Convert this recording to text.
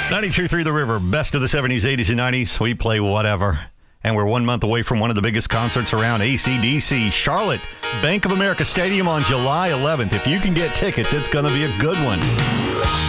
92.3 The River, best of the 70s, 80s, and 90s. We play whatever. And we're 1 month away from one of the biggest concerts around, AC/DC. Charlotte, Bank of America Stadium on July 11th. If you can get tickets, it's going to be a good one.